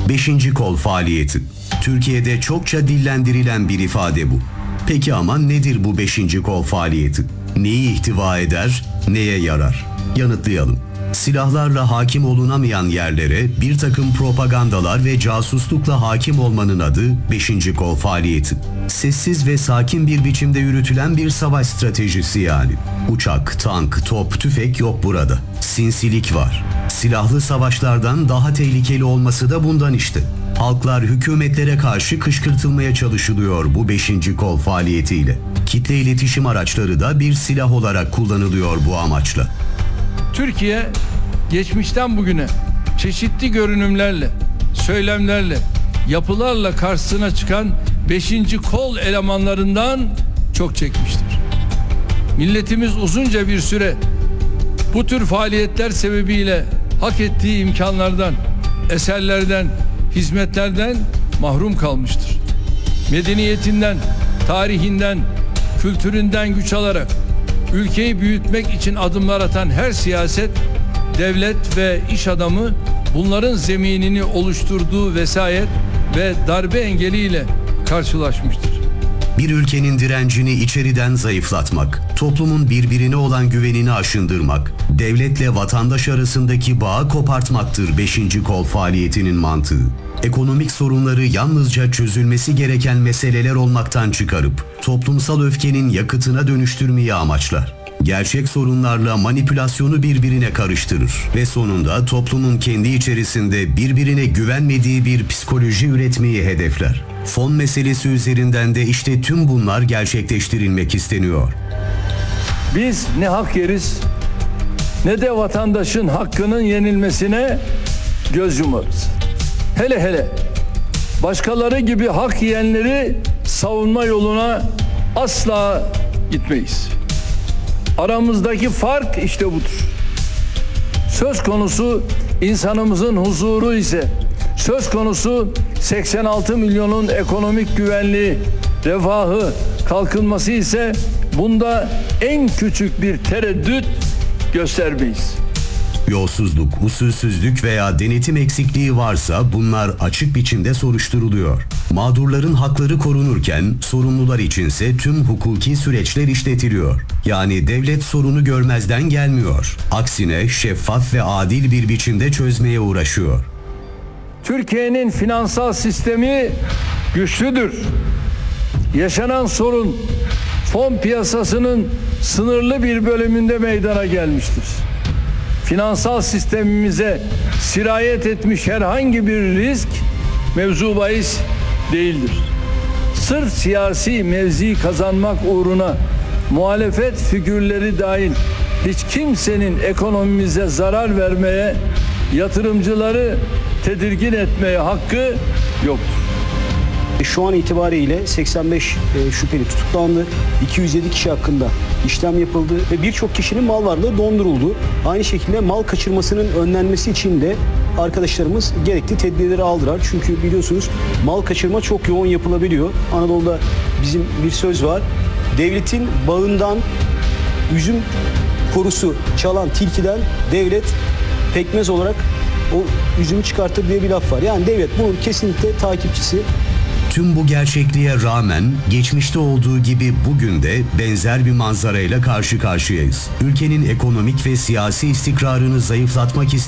Beşinci kol faaliyeti. Türkiye'de çokça dillendirilen bir ifade bu. Peki ama nedir bu beşinci kol faaliyeti? Neyi ihtiva eder, neye yarar? Yanıtlayalım. Silahlarla hakim olunamayan yerlere bir takım propagandalar ve casuslukla hakim olmanın adı beşinci kol faaliyeti. Sessiz ve sakin bir biçimde yürütülen bir savaş stratejisi yani. Uçak, tank, top, tüfek yok burada. Sinsilik var. Silahlı savaşlardan daha tehlikeli olması da bundan işte. Halklar hükümetlere karşı kışkırtılmaya çalışılıyor bu beşinci kol faaliyetiyle. Kitle iletişim araçları da bir silah olarak kullanılıyor bu amaçla. Türkiye geçmişten bugüne çeşitli görünümlerle, söylemlerle, yapılarla karşısına çıkan beşinci kol elemanlarından çok çekmiştir. Milletimiz uzunca bir süre bu tür faaliyetler sebebiyle hak ettiği imkanlardan, eserlerden, hizmetlerden mahrum kalmıştır. Medeniyetinden, tarihinden, kültüründen güç alarak ülkeyi büyütmek için adımlar atan her siyaset, devlet ve iş adamı bunların zeminini oluşturduğu vesayet ve darbe engeliyle karşılaşmıştır. Bir ülkenin direncini içeriden zayıflatmak, toplumun birbirine olan güvenini aşındırmak, devletle vatandaş arasındaki bağı kopartmaktır beşinci kol faaliyetinin mantığı. Ekonomik sorunları yalnızca çözülmesi gereken meseleler olmaktan çıkarıp toplumsal öfkenin yakıtına dönüştürmeyi amaçlar. Gerçek sorunlarla manipülasyonu birbirine karıştırır ve sonunda toplumun kendi içerisinde birbirine güvenmediği bir psikoloji üretmeyi hedefler. Fon meselesi üzerinden de işte tüm bunlar gerçekleştirilmek isteniyor. Biz ne hak yeriz ne de vatandaşın hakkının yenilmesine göz yumarız. Hele hele başkaları gibi hak yiyenleri savunma yoluna asla gitmeyiz. Aramızdaki fark işte budur. Söz konusu insanımızın huzuru ise, söz konusu 86 milyonun ekonomik güvenliği, refahı, kalkınması ise bunda en küçük bir tereddüt göstermeyiz. Yolsuzluk, usulsüzlük veya denetim eksikliği varsa bunlar açık biçimde soruşturuluyor. Mağdurların hakları korunurken sorumlular içinse tüm hukuki süreçler işletiliyor. Yani devlet sorunu görmezden gelmiyor. Aksine şeffaf ve adil bir biçimde çözmeye uğraşıyor. Türkiye'nin finansal sistemi güçlüdür. Yaşanan sorun fon piyasasının sınırlı bir bölümünde meydana gelmiştir. Finansal sistemimize sirayet etmiş herhangi bir risk mevzu bahis değildir. Sırf siyasi mevzi kazanmak uğruna muhalefet figürleri dahil hiç kimsenin ekonomimize zarar vermeye, yatırımcıları tedirgin etmeye hakkı yoktur. Şu an itibariyle 85 şüpheli tutuklandı. 207 kişi hakkında işlem yapıldı ve birçok kişinin mal varlığı donduruldu. Aynı şekilde mal kaçırmasının önlenmesi için de arkadaşlarımız gerekli tedbirleri aldılar. Çünkü biliyorsunuz mal kaçırma çok yoğun yapılabiliyor. Anadolu'da bizim bir söz var. Devletin bağından üzüm korusu çalan tilkiden devlet pekmez olarak o üzümü çıkartır diye bir laf var. Yani devlet bunun kesinlikle takipçisi. Tüm bu gerçekliğe rağmen geçmişte olduğu gibi bugün de benzer bir manzarayla karşı karşıyayız. Ülkenin ekonomik ve siyasi istikrarını zayıflatmak